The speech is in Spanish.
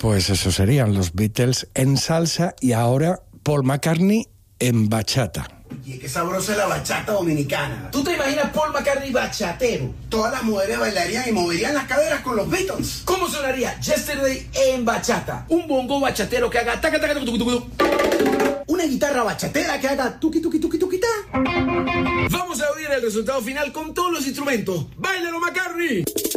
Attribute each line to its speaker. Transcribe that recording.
Speaker 1: Pues eso serían los Beatles en salsa y ahora Paul McCartney en bachata.
Speaker 2: Oye, qué sabrosa es la bachata dominicana.
Speaker 3: ¿Tú te imaginas Paul McCartney bachatero?
Speaker 2: Todas las mujeres bailarían y moverían las caderas con los Beatles.
Speaker 3: ¿Cómo sonaría Yesterday en bachata? Un bongo bachatero que haga taca taca tucu tucu tucu.
Speaker 2: Una guitarra bachatera que haga tuqui tuqui tuqui tuqui ta.
Speaker 3: Vamos a oír el resultado final con todos los instrumentos. ¡Báilalo, McCartney!